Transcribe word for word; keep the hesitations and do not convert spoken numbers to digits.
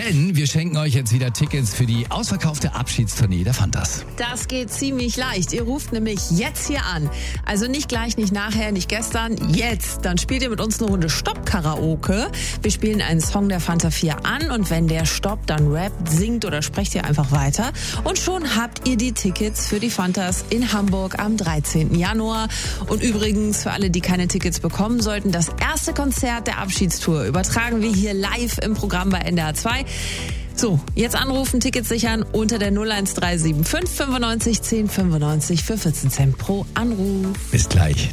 denn wir schenken euch jetzt wieder Tickets für die ausverkaufte Abschiedstournee der Fantas. Das geht ziemlich leicht. Ihr ruft nämlich jetzt hier an. Also nicht gleich, nicht nachher, nicht gestern, jetzt. Dann spielt ihr mit uns eine Runde Stopp-Karaoke. Wir spielen einen Song der Fanta vier an und wenn der stoppt, dann rappt, singt oder sprecht ihr einfach weiter. Und schon habt ihr die Tickets für die Fantas in Hamburg am dreizehnten Januar. Und übrigens, für alle, die keine Tickets bekommen sollten, das erste Konzert der Abschiedstour übertragen wir hier live im Programm bei N D R zwei. So, jetzt anrufen, Tickets sichern unter der null eins drei sieben fünf fünfundneunzig zehn fünfundneunzig für vierzehn Cent pro Anruf. Bis gleich.